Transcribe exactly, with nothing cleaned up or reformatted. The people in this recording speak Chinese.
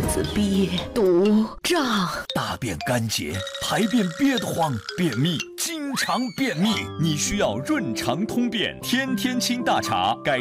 子憋、堵、胀， 大便干结，排便憋得慌，便秘，经常便秘，你需要润肠通便天天清大茶，改